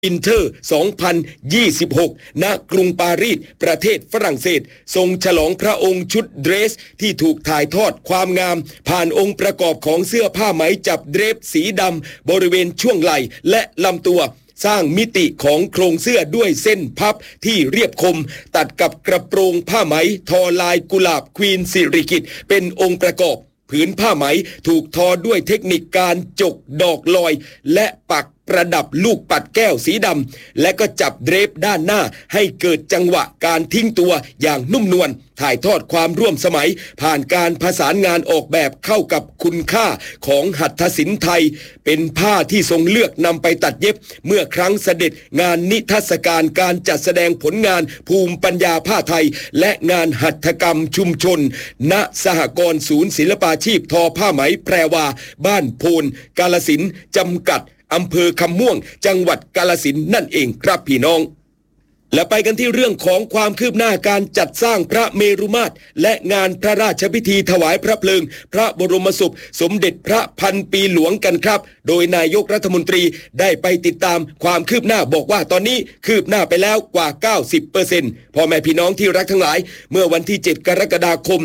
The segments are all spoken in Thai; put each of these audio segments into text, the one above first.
อินเตอร์ 2026 ณ กรุงปารีสประเทศฝรั่งเศสทรงฉลองพระองค์ชุดเดรสที่ถูกถ่ายทอดความงามผ่านองค์ประกอบของเสื้อผ้าไหมจับเดรปสีดำบริเวณช่วงไหล่และลำตัวสร้างมิติของโครงเสื้อด้วยเส้นพับที่เรียบคมตัดกับกระโปรงผ้าไหมทอลายกุหลาบควีนสิริกิติ์เป็นองค์ประกอบผืนผ้าไหมถูกทอด้วยเทคนิคการจกดอกลอยและปักประดับลูกปัดแก้วสีดำและก็จับเดรปด้านหน้าให้เกิดจังหวะการทิ้งตัวอย่างนุ่มนวลถ่ายทอดความร่วมสมัยผ่านการผสานงานออกแบบเข้ากับคุณค่าของหัตถศิลป์ไทยเป็นผ้าที่ทรงเลือกนำไปตัดเย็บเมื่อครั้งเสด็จงานนิทรรศการการจัดแสดงผลงานภูมิปัญญาผ้าไทยและงานหัตถกรรมชุมชนณสหกรณ์ศูนย์ศิลปาชีพทอผ้าไหมแพรวาบ้านโพนกาฬสินธุ์จำกัดอำเภอคำม่วงจังหวัดกาฬสินธุ์นั่นเองครับพี่น้องและไปกันที่เรื่องของความคืบหน้าการจัดสร้างพระเมรุมาตรและงานพระราชพิธีถวายพระเพลิงพระบรมศพสมเด็จพระพันปีหลวงกันครับโดยนายกรัฐมนตรีได้ไปติดตามความคืบหน้าบอกว่าตอนนี้คืบหน้าไปแล้วกว่า 90% พ่อแม่พี่น้องที่รักทั้งหลายเมื่อวันที่7กรกฎาคม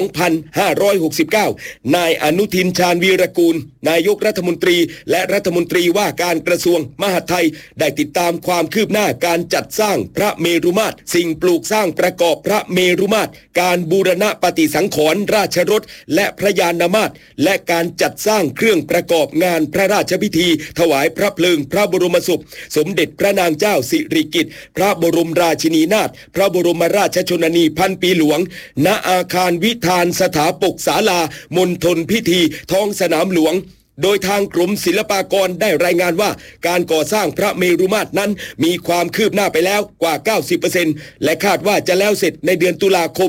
2569นายอนุทินชาญวีรกูลนายกรัฐมนตรีและรัฐมนตรีว่าการกระทรวงมหาดไทยได้ติดตามความคืบหน้าการจัดสร้างพระเมรุมาตรสิ่งปลูกสร้างประกอบพระเมรุมาตรการบูรณะปฏิสังขรณ์ราชรถและพระยานมาตรและการจัดสร้างเครื่องประกอบงานพระราชพิธีถวายพระเพลิงพระบรมศพสมเด็จพระนางเจ้าสิริกิติ์พระบรมราชินีนาถพระบรมราชชนนีพันปีหลวงณอาคารวิธานสถาปกศาลามณฑลพิธีท้องสนามหลวงโดยทางกรมศิลปากรได้รายงานว่าการก่อสร้างพระเมรุมาตรนั้นมีความคืบหน้าไปแล้วกว่า 90% และคาดว่าจะแล้วเสร็จในเดือนตุลาคม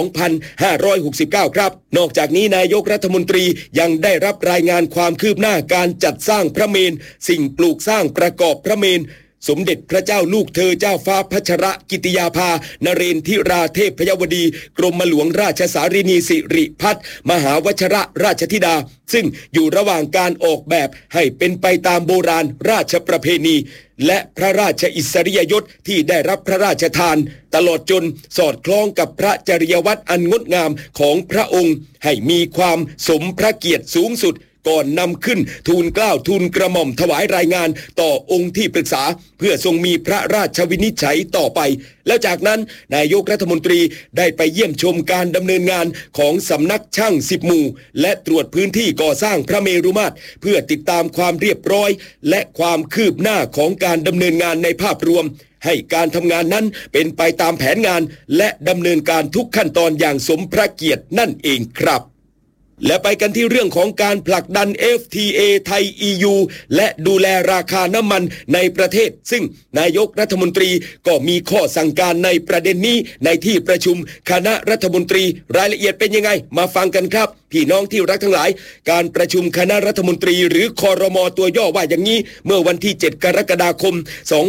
2569 ครับนอกจากนี้นายกรัฐมนตรียังได้รับรายงานความคืบหน้าการจัดสร้างพระเมรุสิ่งปลูกสร้างประกอบพระเมรุสมเด็จพระเจ้าลูกเธอเจ้าฟ้าพัชรกิติยาภานเรนทิราเทพยวดีกรมหลวงราชสารินีสิริพัฒน์มหาวชรราชธิดาซึ่งอยู่ระหว่างการออกแบบให้เป็นไปตามโบราณราชประเพณีและพระราชอิสริยยศที่ได้รับพระราชทานตลอดจนสอดคล้องกับพระจริยวัตรอันงดงามของพระองค์ให้มีความสมพระเกียรติสูงสุดก่อนนำขึ้นทูลเกล้าทูลกระหม่อมถวายรายงานต่อองค์ที่ปรึกษาเพื่อทรงมีพระราชวินิจฉัยต่อไปแล้วจากนั้นนายกรัฐมนตรีได้ไปเยี่ยมชมการดำเนินงานของสำนักช่าง10หมู่และตรวจพื้นที่ก่อสร้างพระเมรุมาตรเพื่อติดตามความเรียบร้อยและความคืบหน้าของการดำเนินงานในภาพรวมให้การทำงานนั้นเป็นไปตามแผนงานและดำเนินการทุกขั้นตอนอย่างสมพระเกียรตินั่นเองครับและไปกันที่เรื่องของการผลักดัน FTA ไทย EU และดูแลราคาน้ำมันในประเทศซึ่งนายกรัฐมนตรีก็มีข้อสั่งการในประเด็นนี้ในที่ประชุมคณะรัฐมนตรีรายละเอียดเป็นยังไงมาฟังกันครับพี่น้องที่รักทั้งหลายการประชุมคณะรัฐมนตรีหรือครม.ตัวย่อว่าอย่างนี้เมื่อวันที่7กรกฎาคม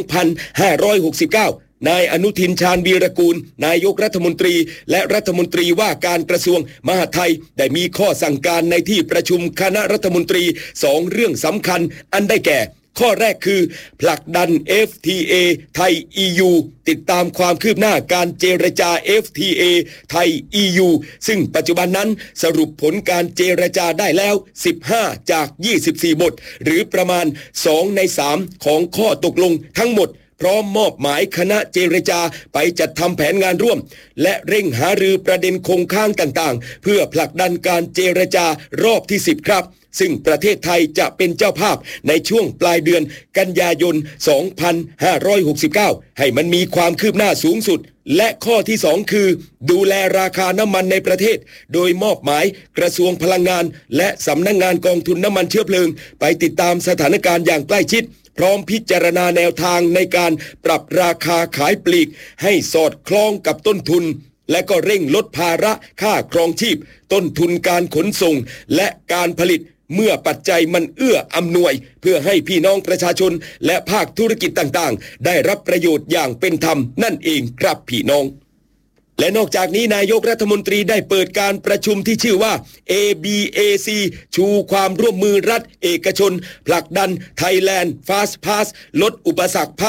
2569นายอนุทินชาญวีรกูลนายกรัฐมนตรีและรัฐมนตรีว่าการกระทรวงมหาดไทยได้มีข้อสั่งการในที่ประชุมคณะรัฐมนตรี2เรื่องสำคัญอันได้แก่ข้อแรกคือผลักดัน FTA ไทย EU ติดตามความคืบหน้าการเจรจา FTA ไทย EU ซึ่งปัจจุบันนั้นสรุปผลการเจรจาได้แล้ว15จาก24บทหรือประมาณ2ใน3ของข้อตกลงทั้งหมดพร้อมมอบหมายคณะเจรจาไปจัดทำแผนงานร่วมและเร่งหารือประเด็นคงค้างต่างๆเพื่อผลักดันการเจรจารอบที่10ครับซึ่งประเทศไทยจะเป็นเจ้าภาพในช่วงปลายเดือนกันยายน2569ให้มันมีความคืบหน้าสูงสุดและข้อที่2คือดูแลราคาน้ำมันในประเทศโดยมอบหมายกระทรวงพลังงานและสำนักงานกองทุนน้ำมันเชื้อเพลิงไปติดตามสถานการณ์อย่างใกล้ชิดพร้อมพิจารณาแนวทางในการปรับราคาขายปลีกให้สอดคล้องกับต้นทุนและก็เร่งลดภาระค่าครองชีพต้นทุนการขนส่งและการผลิตเมื่อปัจจัยมันเอื้ออำนวยเพื่อให้พี่น้องประชาชนและภาคธุรกิจต่างๆได้รับประโยชน์อย่างเป็นธรรมนั่นเองครับพี่น้องและนอกจากนี้นายกรัฐมนตรีได้เปิดการประชุมที่ชื่อว่า ABAC ชูความร่วมมือรัฐเอกชนผลักดัน Thailand Fast Pass ลดอุปสรรค